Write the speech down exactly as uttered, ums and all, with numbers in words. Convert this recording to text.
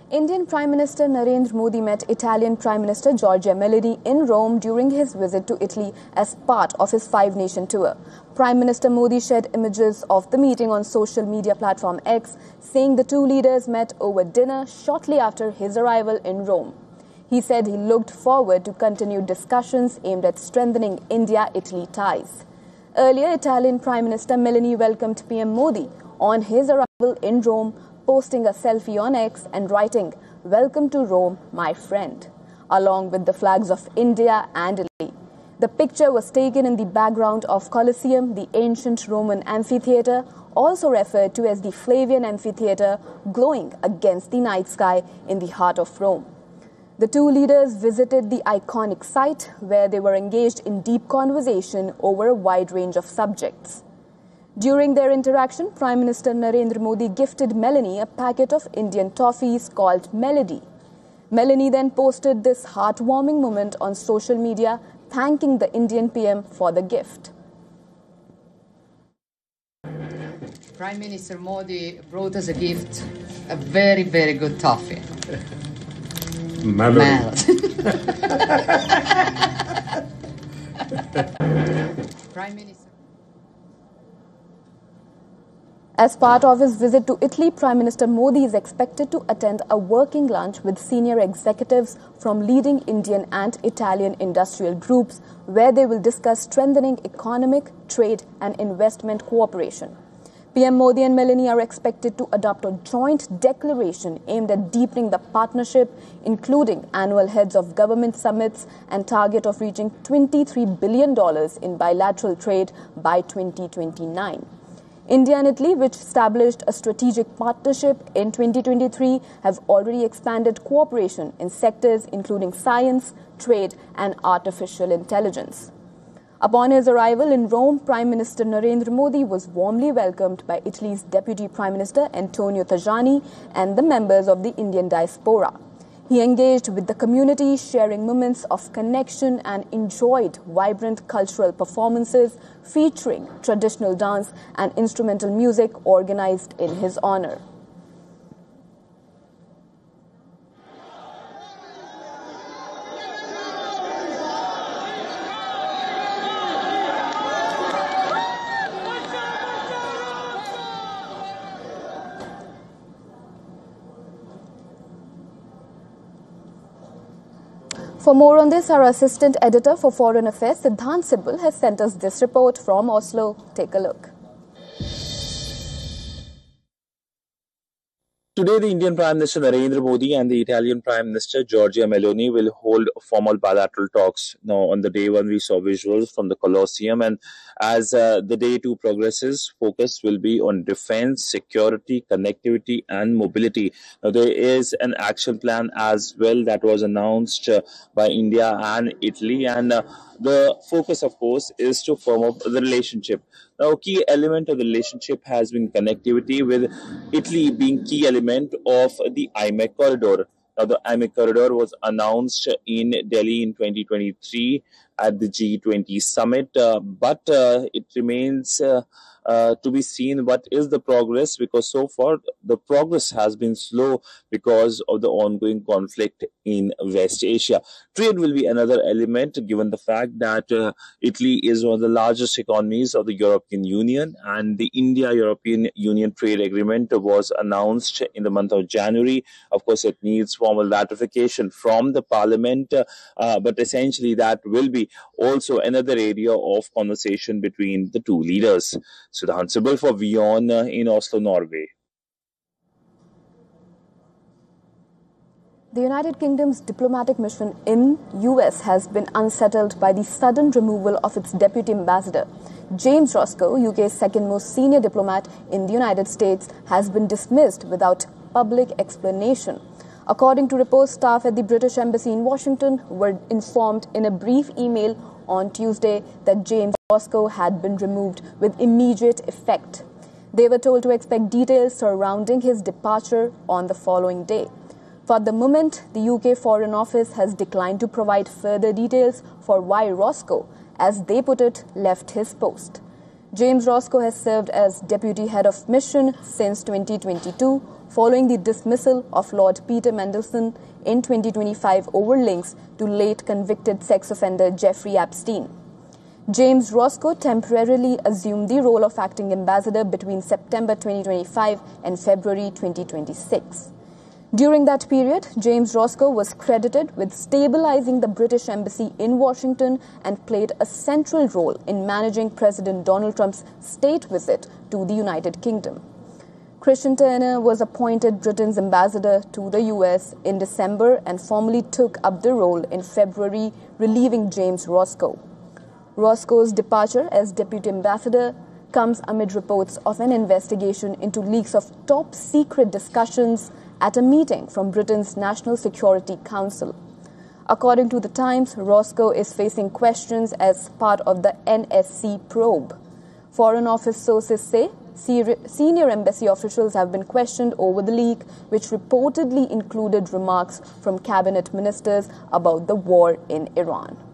Indian Prime Minister Narendra Modi met Italian Prime Minister Giorgia Meloni in Rome during his visit to Italy as part of his five-nation tour. Prime Minister Modi shared images of the meeting on social media platform X, saying the two leaders met over dinner shortly after his arrival in Rome. He said he looked forward to continued discussions aimed at strengthening India-Italy ties. Earlier, Italian Prime Minister Meloni welcomed P M Modi on his arrival in Rome, posting a selfie on X and writing, "Welcome to Rome, my friend," along with the flags of India and Italy. The picture was taken in the background of Colosseum, the ancient Roman amphitheatre, also referred to as the Flavian Amphitheatre, glowing against the night sky in the heart of Rome. The two leaders visited the iconic site, where they were engaged in deep conversation over a wide range of subjects. During their interaction, Prime Minister Narendra Modi gifted Meloni a packet of Indian toffees called Melody. Meloni then posted this heartwarming moment on social media, thanking the Indian P M for the gift. Prime Minister Modi brought us a gift, a very, very good toffee. Melody. Prime Minister. As part of his visit to Italy, Prime Minister Modi is expected to attend a working lunch with senior executives from leading Indian and Italian industrial groups, where they will discuss strengthening economic, trade and investment cooperation. P M Modi and Meloni are expected to adopt a joint declaration aimed at deepening the partnership, including annual heads of government summits and target of reaching twenty-three billion dollars in bilateral trade by twenty twenty-nine. India and Italy, which established a strategic partnership in twenty twenty-three, have already expanded cooperation in sectors including science, trade and artificial intelligence. Upon his arrival in Rome, Prime Minister Narendra Modi was warmly welcomed by Italy's Deputy Prime Minister Antonio Tajani and the members of the Indian diaspora. He engaged with the community, sharing moments of connection, and enjoyed vibrant cultural performances featuring traditional dance and instrumental music organized in his honor. For more on this, our assistant editor for Foreign Affairs, Siddhant Sibal, has sent us this report from Oslo. Take a look. Today, the Indian Prime Minister Narendra Modi and the Italian Prime Minister Giorgia Meloni will hold formal bilateral talks. Now, on the day one, we saw visuals from the Colosseum, and as uh, the day two progresses, focus will be on defense, security, connectivity, and mobility. Now, there is an action plan as well that was announced uh, by India and Italy, and uh, the focus, of course, is to firm up the relationship. Now, a key element of the relationship has been connectivity, with Italy being key element of the I M E C corridor. Now, the I M E C corridor was announced in Delhi in twenty twenty-three at the G twenty summit, uh, but uh, it remains uh, uh, to be seen what is the progress, because so far the progress has been slow because of the ongoing conflict in West Asia. Trade will be another element, given the fact that uh, Italy is one of the largest economies of the European Union, and the India-European Union trade agreement was announced in the month of January. Of course, it needs formal ratification from the parliament, uh, uh, but essentially that will be also another area of conversation between the two leaders. Siddhant Sibal for WION uh, in Oslo, Norway. The United Kingdom's diplomatic mission in U S has been unsettled by the sudden removal of its deputy ambassador. James Roscoe, U K's second most senior diplomat in the United States, has been dismissed without public explanation. According to reports, staff at the British Embassy in Washington were informed in a brief email on Tuesday that James Roscoe had been removed with immediate effect. They were told to expect details surrounding his departure on the following day. For the moment, the U K Foreign Office has declined to provide further details for why Roscoe, as they put it, left his post. James Roscoe has served as Deputy Head of Mission since twenty twenty-two, following the dismissal of Lord Peter Mandelson in twenty twenty-five over links to late convicted sex offender Jeffrey Epstein. James Roscoe temporarily assumed the role of acting ambassador between September twenty twenty-five and February twenty twenty-six. During that period, James Roscoe was credited with stabilizing the British embassy in Washington and played a central role in managing President Donald Trump's state visit to the United Kingdom. Christian Turner was appointed Britain's ambassador to the U S in December and formally took up the role in February, relieving James Roscoe. Roscoe's departure as deputy ambassador comes amid reports of an investigation into leaks of top-secret discussions at a meeting from Britain's National Security Council. According to The Times, Roscoe is facing questions as part of the N S C probe. Foreign Office sources say senior embassy officials have been questioned over the leak, which reportedly included remarks from cabinet ministers about the war in Iran.